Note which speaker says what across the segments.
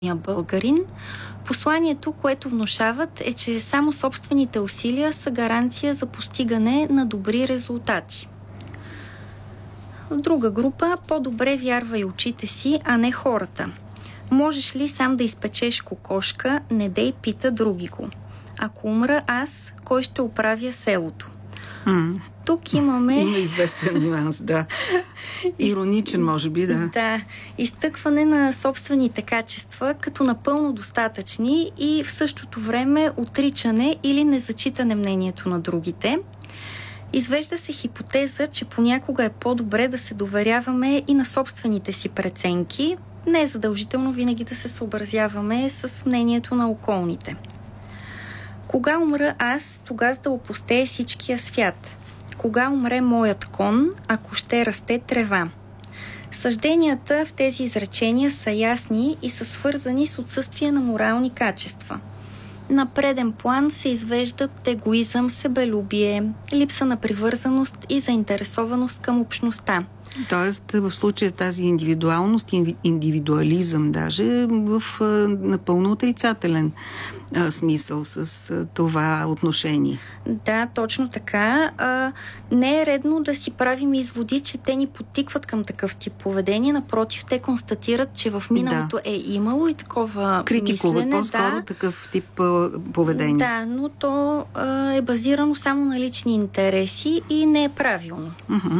Speaker 1: българин. Посланието, което внушават, е, че само собствените усилия са гаранция за постигане на добри резултати. В друга група, по-добре вярвай очите си, а не хората. Можеш ли сам да изпечеш кокошка, не дей пита други го. Ако умра аз, кой ще оправя селото? Тук имаме...
Speaker 2: Има известен нюанс, да. Ироничен, може би, да.
Speaker 1: Да. Изтъкване на собствените качества като напълно достатъчни и в същото време отричане или незачитане мнението на другите. Извежда се хипотеза, че понякога е по-добре да се доверяваме и на собствените си преценки. Не е задължително винаги да се съобразяваме с мнението на околните. Кога умра аз, тогава да опустее всичкия свят. Кога умре моят кон, ако ще расте трева. Съжденията в тези изречения са ясни и са свързани с отсъствие на морални качества. На преден план се извеждат егоизъм, себелюбие, липса на привързаност и заинтересованост към общността.
Speaker 2: Тоест, в случая тази индивидуалност, индивидуализъм даже в напълно отрицателен смисъл с това отношение.
Speaker 1: Да, точно така. Не е редно да си правим изводи, че те ни подтикват към такъв тип поведение. Напротив, те констатират, че в миналото е имало и такова
Speaker 2: критикуват
Speaker 1: мислене.
Speaker 2: по-скоро такъв тип поведение.
Speaker 1: Да, но то е базирано само на лични интереси и не е правилно.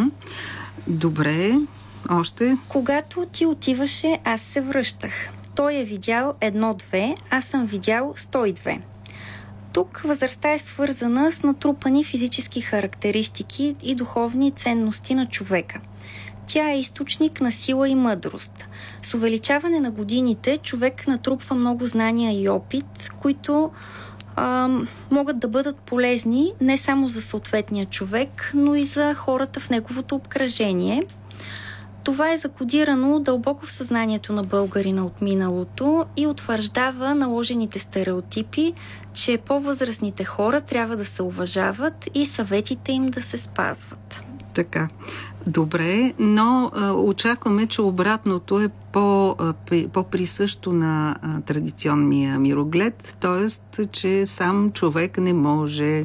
Speaker 2: Добре, още?
Speaker 1: Когато ти отиваше, аз се връщах. Той е видял 1-2, аз съм видял 102. Тук възрастта е свързана с натрупани физически характеристики и духовни ценности на човека. Тя е източник на сила и мъдрост. С увеличаване на годините човек натрупва много знания и опит, които могат да бъдат полезни не само за съответния човек, но и за хората в неговото обкръжение. Това е закодирано дълбоко в съзнанието на българина от миналото и утвърждава наложените стереотипи, че по-възрастните хора трябва да се уважават и съветите им да се спазват.
Speaker 2: Така. Добре, но очакваме, че обратното е по-присъщо на традиционния мироглед, т.е. че сам човек не може.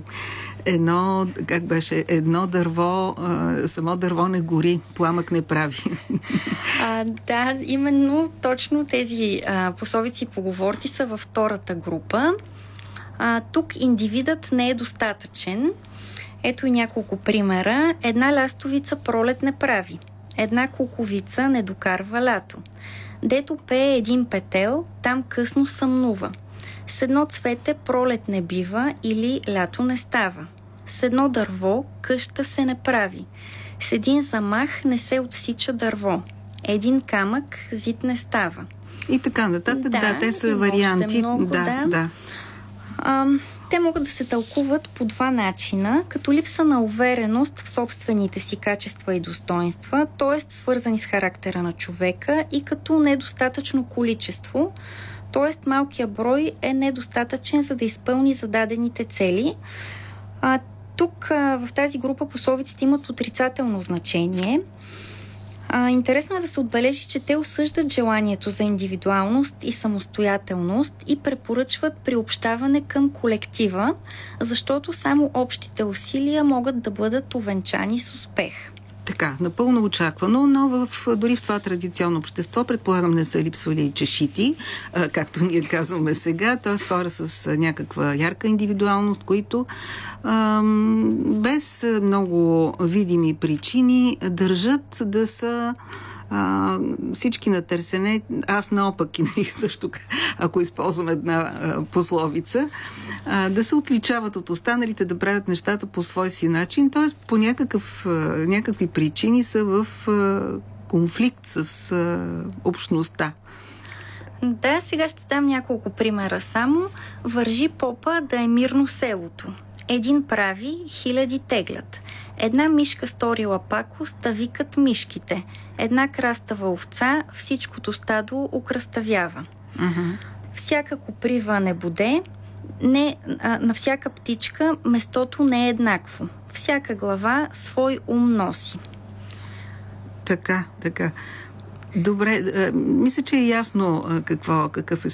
Speaker 2: Едно дърво, само дърво не гори, пламък не прави.
Speaker 1: Да, именно точно тези пословици и поговорки са във втората група. Тук индивидът не е достатъчен. Ето и няколко примера. Една лястовица пролет не прави. Една куковица не докарва лято. Дето пее един петел, там късно съмнува. С едно цвете пролет не бива или лято не става. С едно дърво къща се не прави. С един замах не се отсича дърво. Един камък зид не става.
Speaker 2: И така нататък. Да, те са варианти.
Speaker 1: Много, да. Те могат да се тълкуват по два начина, като липса на увереност в собствените си качества и достоинства, т.е. свързани с характера на човека, и като недостатъчно количество, т.е. малкият брой е недостатъчен, за да изпълни зададените цели. Тук в тази група пословиците имат отрицателно значение. Интересно е да се отбележи, че те осъждат желанието за индивидуалност и самостоятелност и препоръчват приобщаване към колектива, защото само общите усилия могат да бъдат увенчани с успех.
Speaker 2: Така, напълно очаквано, но дори в това традиционно общество, предполагам, не са липсвали и чешити, както ние казваме сега, т.е. хора с някаква ярка индивидуалност, които без много видими причини държат да са всички на търсене, аз наопак, също, ако използвам една пословица, да се отличават от останалите, да правят нещата по свой си начин, т.е. по някакви причини са в конфликт с общността.
Speaker 1: Да, сега ще дам няколко примера само. Вържи попа да е мирно селото. Един прави, хиляди теглят. Една мишка сторила пакост, да викат мишките. Една крастава овца всичкото стадо украставява. Всяка коприва не боде, на всяка птичка местото не е еднакво. Всяка глава свой ум носи.
Speaker 2: Така. Добре, мисля, че е ясно какъв е